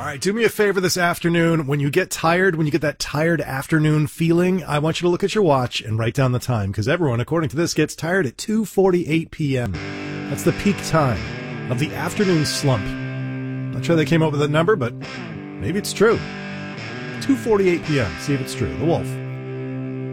right, do me a favor this afternoon. When you get tired, when you get that tired afternoon feeling, I want you to look at your watch and write down the time, because everyone, according to this, gets tired at 2:48 p.m. That's the peak time of the afternoon slump. Not sure they came up with that number, but maybe it's true. 2:48 p.m. See if it's true. The Wolf.